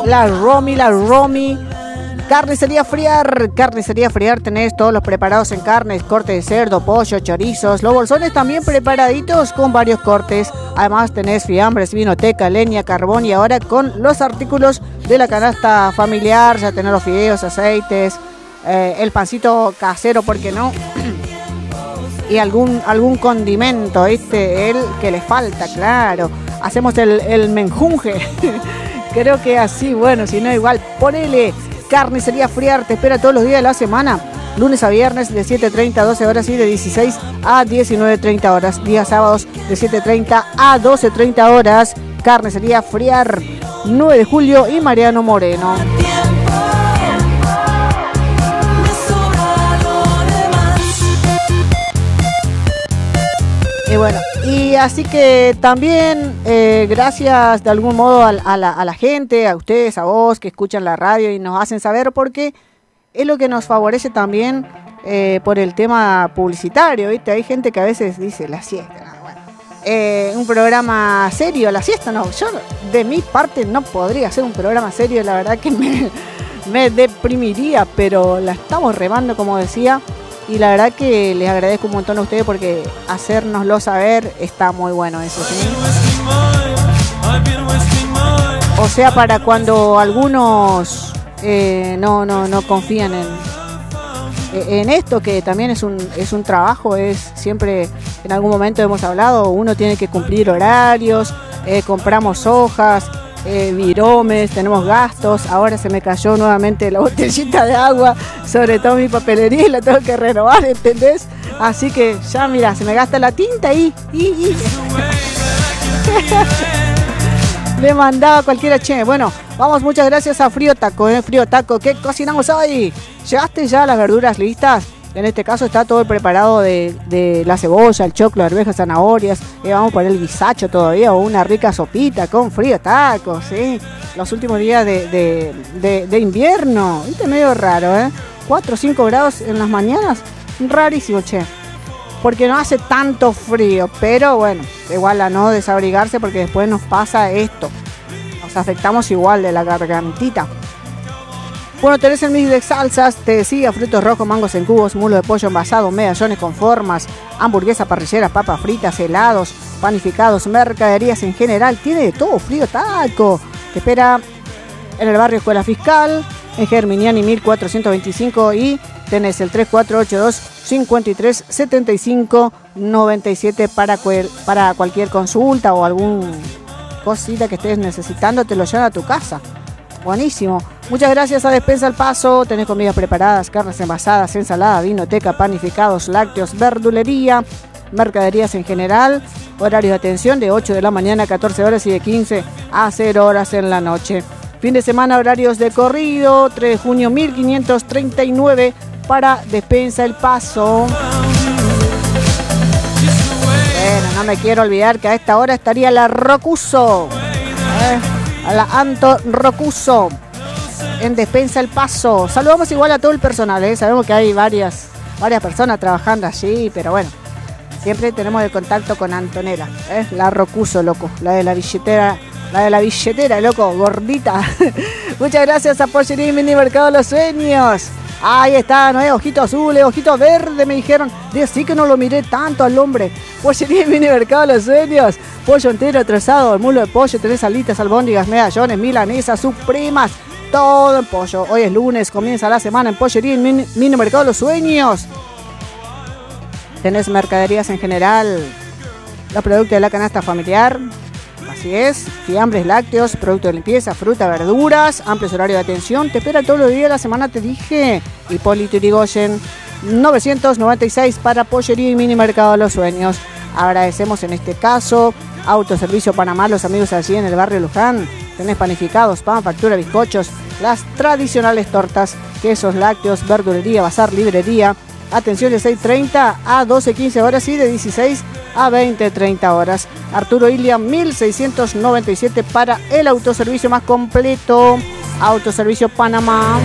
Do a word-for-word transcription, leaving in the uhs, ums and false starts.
la Romy, la Romy. Carnicería Friar, Carnicería Friar, tenés todos los preparados en carnes, corte de cerdo, pollo, chorizos, los bolsones también preparaditos con varios cortes. Además tenés fiambres, vinoteca, leña, carbón y ahora con los artículos de la canasta familiar, ya tenés los fideos, aceites, eh, el pancito casero, ¿por qué no? Y algún, algún condimento, este, el que le falta, claro. Hacemos el, el menjunje, creo que así, bueno, si no igual, ponele. Carnicería Friar te espera todos los días de la semana, lunes a viernes de siete treinta a doce horas y de dieciséis a diecinueve treinta horas, días sábados de siete treinta a doce treinta horas. Carnicería Friar, nueve de julio y Mariano Moreno. Y bueno, y así que también eh, gracias de algún modo a, a, la, a la gente, a ustedes, a vos que escuchan la radio y nos hacen saber, porque es lo que nos favorece también eh, por el tema publicitario, ¿viste? Hay gente que a veces dice la siesta, no, bueno, eh, un programa serio, la siesta no, yo de mi parte no podría hacer un programa serio, la verdad que me, me deprimiría, pero la estamos remando, como decía. Y la verdad que les agradezco un montón a ustedes porque hacérnoslo saber está muy bueno eso, ¿sí? O sea, para cuando algunos eh, no, no, no confían en, en esto, que también es un, es un trabajo, es siempre, en algún momento hemos hablado, uno tiene que cumplir horarios, eh, compramos hojas, Eh, viromes, tenemos gastos. Ahora se me cayó nuevamente la botellita de agua, sobre todo mi papelería, y la tengo que renovar, ¿entendés? Así que ya mira, se me gasta la tinta y, y, y. Le mandaba cualquiera, che. Bueno, vamos, muchas gracias a Frío Taco, ¿eh? Frío Taco, ¿qué cocinamos hoy? ¿Llegaste ya las verduras listas? En este caso está todo preparado de, de la cebolla, el choclo, arvejas, zanahorias. Eh, vamos por el guisacho todavía, o una rica sopita con Frío Taco, ¿sí? Los últimos días de, de, de, de invierno. Este es medio raro, ¿eh? cuatro o cinco grados en las mañanas. Rarísimo, che. Porque no hace tanto frío. Pero bueno, igual a no desabrigarse porque después nos pasa esto. Nos afectamos igual de la gargantita. Bueno, tenés el mix de salsas, te decía, frutos rojos, mangos en cubos, mulo de pollo envasado, medallones con formas, hamburguesas, parrilleras, papas fritas, helados, panificados, mercaderías en general. Tiene de todo, Frío Taco. Te espera en el barrio Escuela Fiscal, en Germiniani mil cuatrocientos veinticinco, y tenés el tres cuatro ocho dos, cinco tres, siete cinco, nueve siete para, cuel, para cualquier consulta o algún cosita que estés necesitando, te lo llevan a tu casa. Buenísimo. Muchas gracias a Despensa El Paso. Tenés comidas preparadas, carnes envasadas, ensalada, vinoteca, panificados, lácteos, verdulería, mercaderías en general. Horario de atención de ocho de la mañana a catorce horas y de quince a cero horas en la noche. Fin de semana, horarios de corrido, tres de junio mil quinientos treinta y nueve para Despensa El Paso. Bueno, no me quiero olvidar que a esta hora estaría la Rocuso. Eh, a la Anto Rocuso. En Despensa El Paso. Saludamos igual a todo el personal, ¿eh? Sabemos que hay varias, varias personas trabajando allí, pero bueno, siempre tenemos el contacto con Antonella, ¿eh? La Rocuso, loco, la de la billetera, la de la billetera, loco, gordita. Muchas gracias a Pollería y Mini Mercado Los Sueños. Ahí está, ¿no? Ojitos azules, ojitos verdes, me dijeron. De así que no lo miré tanto al hombre. Pollería y Mini Mercado Los Sueños. Pollo entero, trozado, el mulo de pollo, tenés alitas, albóndigas, medallones, milanesas, supremas. Todo en pollo. Hoy es lunes, comienza la semana en Pollería y Mini, Mini Mercado Los Sueños. Tenés mercaderías en general, los productos de la canasta familiar. Así es, fiambres, lácteos, productos de limpieza, fruta, verduras, amplios horarios de atención. Te espera todos los días de la semana, te dije. Hipólito Yrigoyen, novecientos noventa y seis para Pollería y Mini Mercado Los Sueños. Agradecemos en este caso Autoservicio Panamá, los amigos allí en el barrio Luján. Tenés panificados, pan, factura, bizcochos, las tradicionales tortas, quesos, lácteos, verdulería, bazar, librería. Atención de seis treinta a doce quince horas y de dieciséis a veinte treinta horas. Arturo Ilia mil seiscientos noventa y siete para el autoservicio más completo. Autoservicio Panamá.